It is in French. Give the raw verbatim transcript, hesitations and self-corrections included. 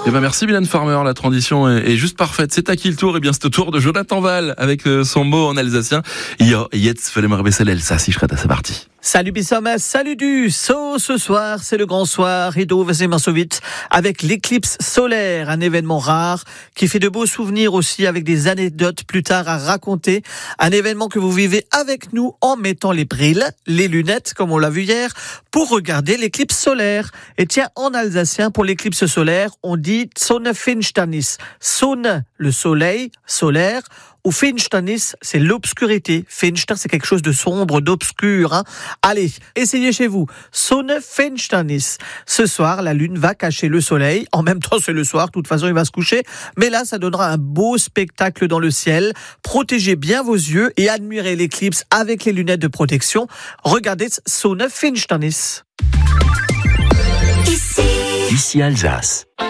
Eh ben merci Mylène Farmer, la transition est, est juste parfaite. C'est à qui le tour? Eh bien c'est au tour de Jonathan Val avec euh, son mot en alsacien. Ja, jetzt wollen wir besser Elsass, ich rate, c'est parti. Salut Bissomas, salut du So, ce soir, c'est le grand soir, et vite avec l'éclipse solaire, un événement rare qui fait de beaux souvenirs aussi avec des anecdotes plus tard à raconter. Un événement que vous vivez avec nous en mettant les brilles, les lunettes, comme on l'a vu hier, pour regarder l'éclipse solaire. Et tiens, en alsacien, pour l'éclipse solaire, on dit Sonnefinsternis. Sonne, le soleil, solaire. Ou Finsternis, c'est l'obscurité. Finster, c'est quelque chose de sombre, d'obscur. Hein. Allez, essayez chez vous. Sonnefinsternis. Ce soir, la lune va cacher le soleil. En même temps, c'est le soir. De toute façon, il va se coucher. Mais là, ça donnera un beau spectacle dans le ciel. Protégez bien vos yeux et admirez l'éclipse avec les lunettes de protection. Regardez Sonnefinsternis. Ici, Ici Alsace.